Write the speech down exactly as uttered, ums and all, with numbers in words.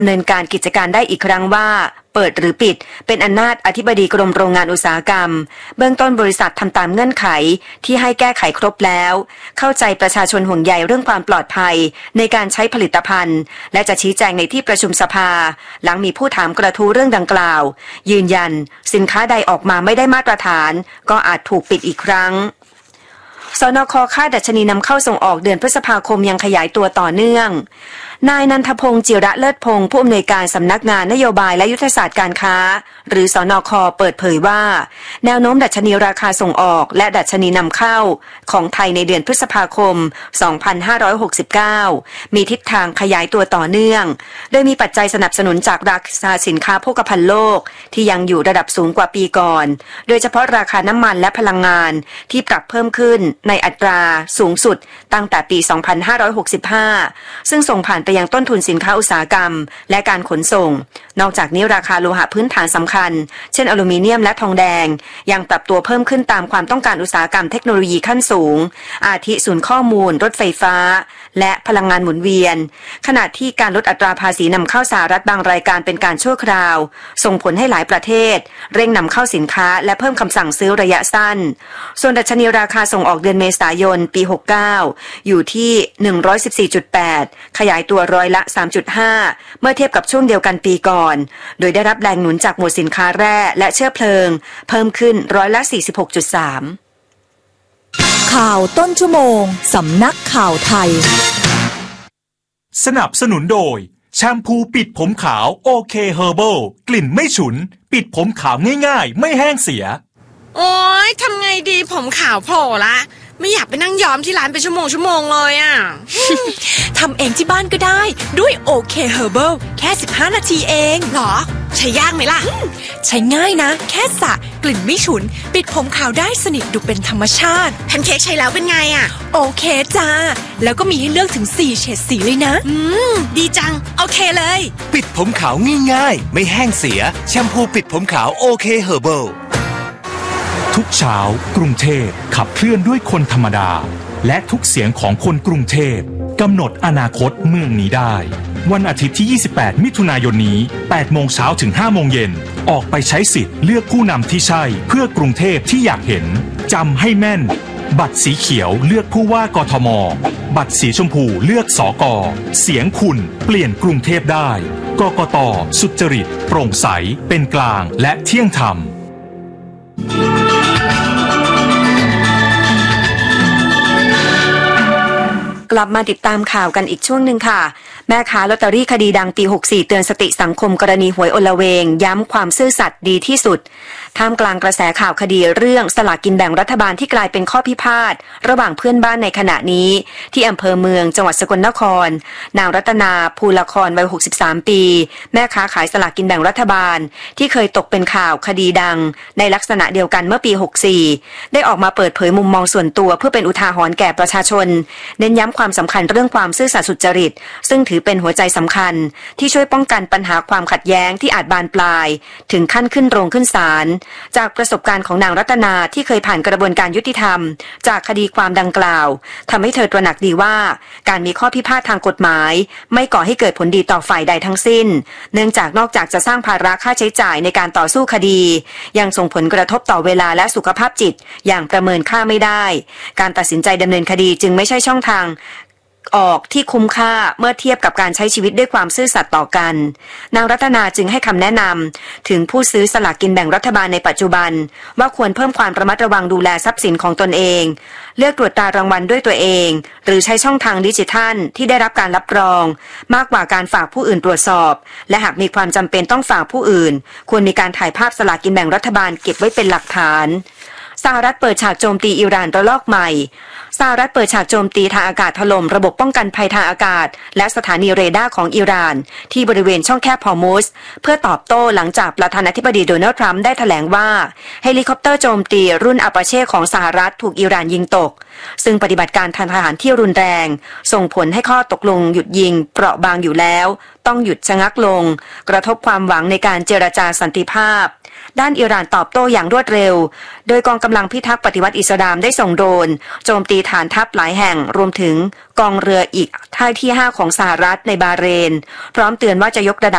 ดำเนินการกิจการได้อีกครั้งว่าเปิดหรือปิดเป็นอำนาจอธิบดีกรมโรงงานอุตสาหกรรมเบื้องต้นบริษัททำตามเงื่อนไขที่ให้แก้ไขครบแล้วเข้าใจประชาชนห่วงใยเรื่องความปลอดภัยในการใช้ผลิตภัณฑ์และจะชี้แจงในที่ประชุมสภาหลังมีผู้ถามกระทู้เรื่องดังกล่าวยืนยันสินค้าใดออกมาไม่ได้มาตรฐานก็อาจถูกปิดอีกครั้งสนค.ค่าดัชนีนำเข้าส่งออกเดือนพฤษภาคมยังขยายตัวต่อเนื่องนายนันทพงศ์จิระเลิศพงศ์ผู้อำนวยการสำนักงานนโยบายและยุทธศาสตร์การค้าหรือสนค.เปิดเผยว่าแนวโน้มดัชนีราคาส่งออกและดัชนีนำเข้าของไทยในเดือนพฤษภาคมสองพันห้าร้อยหกสิบเก้ามีทิศทางขยายตัวต่อเนื่องโดยมีปัจจัยสนับสนุนจากราคาสินค้าโภคภัณฑ์โลกที่ยังอยู่ระดับสูงกว่าปีก่อนโดยเฉพาะราคาน้ำมันและพลังงานที่ปรับเพิ่มขึ้นในอัตราสูงสุดตั้งแต่ปีสองพันห้าร้อยหกสิบห้าซึ่งส่งผ่านไปยังต้นทุนสินค้าอุตสาหกรรมและการขนส่งนอกจากนี้ราคาโลหะพื้นฐานสำคัญเช่นอลูมิเนียมและทองแดงยังปรับตัวเพิ่มขึ้นตามความต้องการอุตสาหกรรมเทคโนโลยีขั้นสูงอาทิศูนย์ข้อมูลรถไฟฟ้าและพลังงานหมุนเวียนขณะที่การลดอัตราภาษีนำเข้าสหรัฐบางรายการเป็นการชั่วคราวส่งผลให้หลายประเทศเร่งนำเข้าสินค้าและเพิ่มคำสั่งซื้อระยะสั้นส่วนดัชนีราคาส่งออกเดือนเมษายนปีหกสิบเก้าอยู่ที่ หนึ่งร้อยสิบสี่จุดแปด ขยายตัวร้อยละ สามจุดห้า เมื่อเทียบกับช่วงเดียวกันปีก่อนโดยได้รับแรงหนุนจากหมวดสินค้าแร่และเชื้อเพลิงเพิ่มขึ้นร้อยละ สี่สิบหกจุดสามข่าวต้นชั่วโมงสำนักข่าวไทยสนับสนุนโดยแชมพูปิดผมขาวโอเคเฮอร์เบิลกลิ่นไม่ฉุนปิดผมขาวง่ายๆไม่แห้งเสียโอ๊ยทำไงดีผมขาวโผล่ละไม่อยากไปนั่งย้อมที่ร้านเป็นชั่วโมงชั่วโมงเลยอ่ะทำเองที่บ้านก็ได้ด้วยโอเคเฮอร์เบิลแค่สิบห้านาทีเองหรอใช้ยากไหมล่ะใช้ง่ายนะแค่สระกลิ่นไม่ฉุนปิดผมขาวได้สนิทดูเป็นธรรมชาติแพนเค้กใช้แล้วเป็นไงอ่ะโอเคจ้าแล้วก็มีให้เลือกถึงสี่เฉดสีเลยนะอืมดีจังโอเคเลยปิดผมขาวง่ายๆไม่แห้งเสียแชมพูปิดผมขาวโอเคเฮอร์เบิลทุกเช้ากรุงเทพขับเคลื่อนด้วยคนธรรมดาและทุกเสียงของคนกรุงเทพกำหนดอนาคตเมืองนี้ได้วันอาทิตย์ที่ยี่สิบแปดมิถุนายนนี้แปดโมงเช้าถึงห้าโมงเย็นออกไปใช้สิทธิ์เลือกผู้นำที่ใช่เพื่อกรุงเทพที่อยากเห็นจำให้แม่นบัตรสีเขียวเลือกผู้ว่ากทมบัตรสีชมพูเลือกสกเสียงคุณเปลี่ยนกรุงเทพได้กกต.สุจริตโปร่งใสเป็นกลางและเที่ยงธรรมกลับมาติดตามข่าวกันอีกช่วงหนึ่งค่ะแม่ค้าลอตเตอรี่คดีดังปีหกสิบสี่เตือนสติสังคมกรณีหวยอลเวงย้ำความซื่อสัตย์ดีที่สุดท่ามกลางกระแสข่าวคดีเรื่องสลากกินแบ่งรัฐบาลที่กลายเป็นข้อพิพาทระหว่างเพื่อนบ้านในขณะนี้ที่อำเภอเมืองจังหวัดสกลนครนางรัตนาภูละครวัยหกสิบสามปีแม่ค้าขายสลากกินแบ่งรัฐบาลที่เคยตกเป็นข่าวคดีดังในลักษณะเดียวกันเมื่อปีหกสิบสี่ได้ออกมาเปิดเผยมุมมองส่วนตัวเพื่อเป็นอุทาหรณ์แก่ประชาชนเน้นย้ำความสำคัญเรื่องความซื่อสัตย์สุจริตซึ่งถือเป็นหัวใจสำคัญที่ช่วยป้องกันปัญหาความขัดแย้งที่อาจบานปลายถึงขั้นขึ้นโรงขึ้นศาลจากประสบการณ์ของนางรัตนาที่เคยผ่านกระบวนการยุติธรรมจากคดีความดังกล่าวทำให้เธอตระหนักดีว่าการมีข้อพิพาททางกฎหมายไม่ก่อให้เกิดผลดีต่อฝ่ายใดทั้งสิ้นเนื่องจากนอกจากจะสร้างภาระค่าใช้จ่ายในการต่อสู้คดียังส่งผลกระทบต่อเวลาและสุขภาพจิตอย่างประเมินค่าไม่ได้การตัดสินใจดำเนินคดีจึงไม่ใช่ช่องทางออกที่คุ้มค่าเมื่อเทียบกับการใช้ชีวิตด้วยความซื่อสัตย์ต่อกันนางรัตนาจึงให้คำแนะนำถึงผู้ซื้อสลากกินแบ่งรัฐบาลในปัจจุบันว่าควรเพิ่มความระมัดระวังดูแลทรัพย์สินของตนเองเลือกตรวจตารางวัลด้วยตัวเองหรือใช้ช่องทางดิจิทัลที่ได้รับการรับรองมากกว่าการฝากผู้อื่นตรวจสอบและหากมีความจำเป็นต้องฝากผู้อื่นควรมีการถ่ายภาพสลากกินแบ่งรัฐบาลเก็บไว้เป็นหลักฐานสหรัฐเปิดฉากโจมตีอิหร่านระลอกใหม่สหรัฐเปิดฉากโจมตีทางอากาศถล่มระบบป้องกันภัยทางอากาศและสถานีเรดาร์ของอิหร่านที่บริเวณช่องแคบฮอร์มุซเพื่อตอบโต้หลังจากประธานาธิบดีโดนัลด์ทรัมป์ได้แถลงว่าเฮลิคอปเตอร์โจมตีรุ่นอาปาเช่ของสหรัฐถูกอิหร่านยิงตกซึ่งปฏิบัติการทางทหารที่รุนแรงส่งผลให้ข้อตกลงหยุดยิงเปราะบางอยู่แล้วต้องหยุดชะงักลงกระทบความหวังในการเจรจาสันติภาพด้านอิหร่านตอบโต้อย่างรวดเร็วโดยกองกำลังพิทักษ์ปฏิวัติอิสลามได้ส่งโดรนโจมตีฐานทัพหลายแห่งรวมถึงกองเรืออีกท่าที่ห้าของสหรัฐในบาห์เรนพร้อมเตือนว่าจะยกระดับ